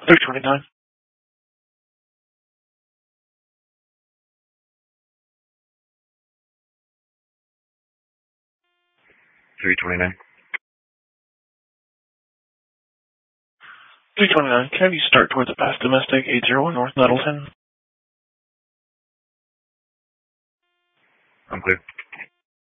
329. 329. 329, can I have you start towards the past domestic 801 North Nettleton? I'm clear.